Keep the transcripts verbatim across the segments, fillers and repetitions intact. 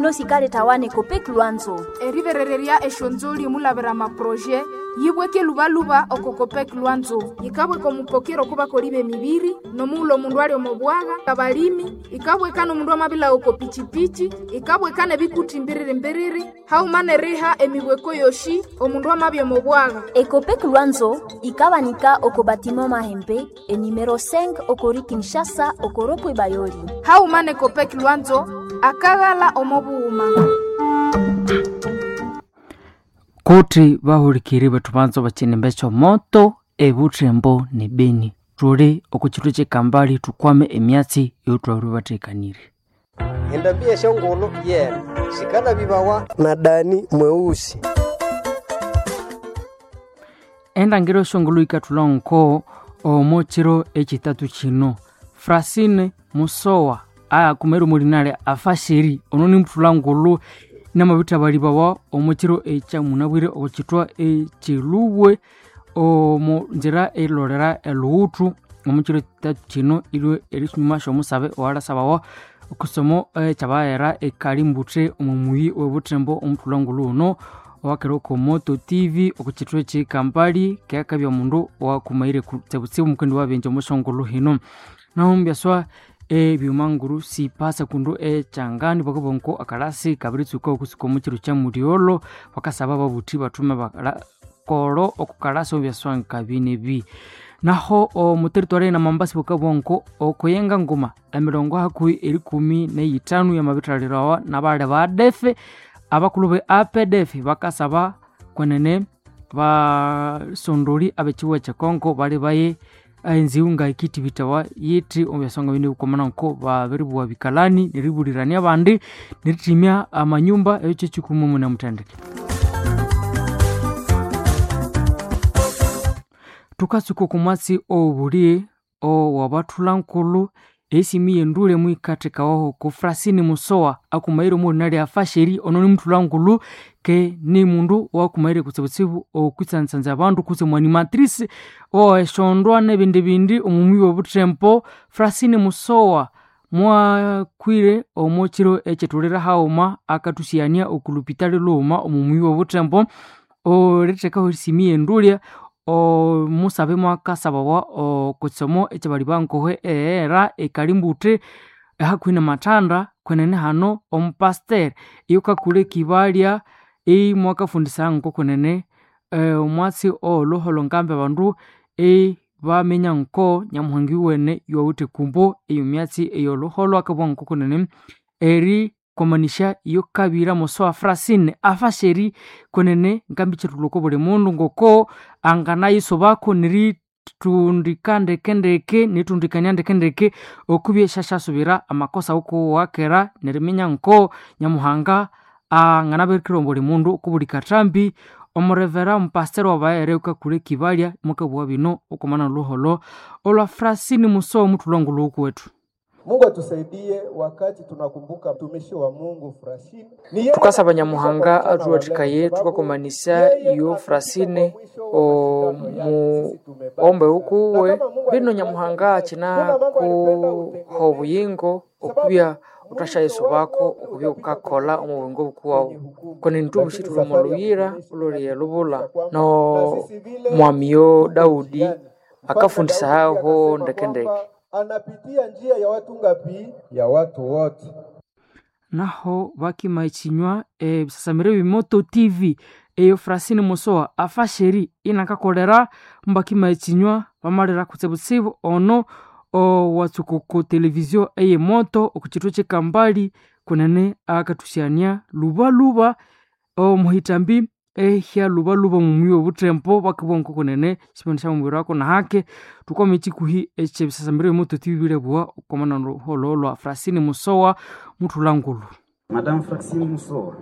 chino sikale tawane Kopek Lwanzo. Eriverereria eshonzoli mulavera maproje yibweke lubaluba oko Kopek Lwanzo. Ikabwe komupokero kuba kolibe mibiri no mulo mundu ali omobwaga kabalimi ikabwe kano mundu amabila oko pichipichi ikabwe kane bikuti mbiriri mbiriri haumane riha emibweko yoshi omundu amabya omobwaga. Ekopek Lwanzo ikabanika oko batimo mahembe e numero cinq okori Kinshasa okoropo Bayoli. Haumane Kopek Lwanzo akagala omobuuma. Kuti bahulikiri betubanzo bachinembecho moto ebutrembo ni Beni. Tuli okuchitu chekambali tukwame emyatsi yotwaru batekanire. Endambia shongolo yera. Shikana bibawa na Dani Mweusi. Enda ngiro shongolo ikatulonko omochiro echitatu chino. Frasine Musowa aya kumeru mulinale afashiri ononi mtulangolo na mabita balibawa omochiro echa munabwire okitwa echiluwe omo njira elorera eluutu omochiro tatu chino ilwe elishumasho musabe owala sabawa okusomo chabaera ekalimbute omumuyi obutrembo omtulangolo uno wakero ko Moto T V okutitwe chi kampali kyakabya mundu wakumaire kutebutse mukendi wabenje omoshongolo hino naombya swa e biumanguru si pasa kundu e changani bakobonko akalasi kabritsuko okusuko muchiro cha mudiolo bakasaba babuti batume bakala koro okukalasa ombya swa nkabine bi naho o muteritware na Mambasi bakobonko okoyenga ngoma emirongo hakui eri kumi na itanu ya mabitralirawa nabale ba defe abakulube A P D F bakasaba kwenene ba sondoli abechiwa cha Kongo bali baye enziunga ikiti bitawa yiti obyasonga bine ukomana nko ba beribu wa bikalani niribulirania bandi niritimya amanyumba echo chikumu na mutandike. Tukasuko kumasi obulie o wabatulankulu esimi yendule mwikatika waho ku Frasine Musowa akumairo mu nali afasheri ononi mtulangulu ke ni mundu wakumaire kutsebutsibu okutsansanza abantu kuse mu animatrice o eshondwa nebindi bindi omumi obutrempo. Frasine Musowa mwa kwire omochiro echetulira hauma akatusiania okulupitale luma omumi obutrempo o reteka horisimi yendule o musabe mwaka sabawa o kutsomo echabali bankohe era ekalimbute hakwina matanda kwenene hano ompaster yuka kule kibalia e mwaka fundisa nko kwenene e, omwatsi o loholo ngambe bandu e bamenya nko nyamuhangi wene yowute kumbo eyo myatsi eyo loholo akabwa nko kwenene eri komanisha iyo kabira Musowa Frasine afasheri kwenene ngambi chituloko bole mundu ngoko angana yisobako niri tundikande kendeke nitundikanyande kendeke okubye shasha subira amakosa uko wakera nerimenya nko nyamuhanga angana berikiro bole mundu kubuli katrambi omorevera mpastero wabaere uka kule kibalia mukabwa bino okomana loholo olwa Frasine Musowa mutulongolo kwetu. Mungu atusaidie wakati tunakumbuka mtumishi wa Mungu Frasine. Tukasaba nyamuhanga atuwatikaye tukakomanisa iyo Frasine o mu ombe ukuwe bino nyamuhanga china ku hobuyingo okubya utashayeso bako okubya ukakola omubingo bukuwa kone ntubu shitulu moluyira ulori lubula no mwamiyo Daudi akafundisa hao ndekendeke anapitia njia ya watu ngapi ya watu wote. Naho baki maichinywa e sasamire Moto T V eyo Frasine Musowa afasheri inakakolera mbaki maichinywa bamalera kutsebutsibu ono o watsukuko televizio eye moto okuchitwe chekambali kunene akatusiania luba luba o muhitambi ehya luba luba mumuyo butrempo bakibonko kunene sipanisha mumwiro wako na hake tukomechi kuhi eche bisasambire Moto T V bile bwa komana hololo Frasine Musowa mutulangulu. Madame Frasine Musowa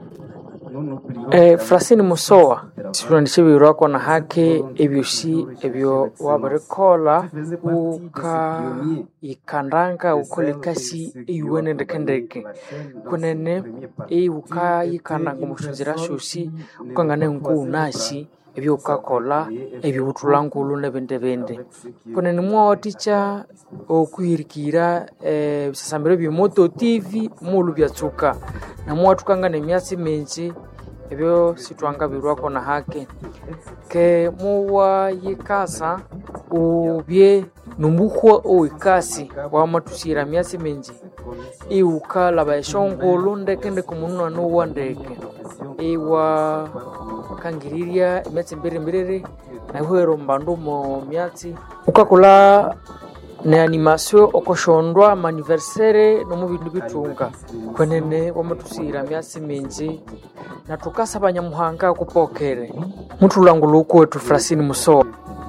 eh Frasine Musowa sipanisha mumwiro wako na hake ebyusi ebyo wabarekola uka ikandanga ukolekasi iwene ndekendeke kunene e uka ikandanga mushunzira shusi ukangane nku nasi ebyo ukakola ebyo butulangulu nebende bende kunene mwoticha okuhirikira eh bisasambiro byo Moto T V mulu byatsuka namuwathukanga nemyatsi minji ebyo sitwangabirwako na hake ke muwa yikasa ubye numuhwa owikasi wamatusira myatsi minji iuka laba eshongolo ndeke ndeke mununa nuwa ndeke iwa kangirirya emyatsi mbere mbere na huero mbandu mo myatsi ukakula ne animation okoshondwa maniversere no mu bintu bitunga kwenene wamatusira myatsi minji na tukasa banyamuhanga kupokere mutulangulu uko wetu Francine Musowa.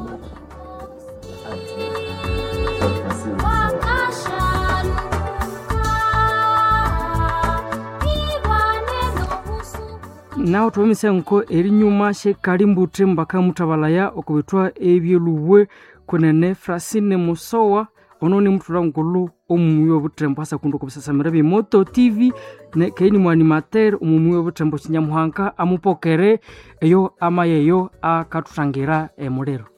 Nao tuwemise nko erinyuma she kalimbutre mbaka mutabalaya okubitwa ebyoluwe kwenene Francine Musowa ononi mutulangulu omumuyo butrembo asa kundo kubisasamira bi Moto T V ne kaini mu animateur omumuyo butrembo kinyamuhanga amupokere eyo amayeyo akatutangira emulero.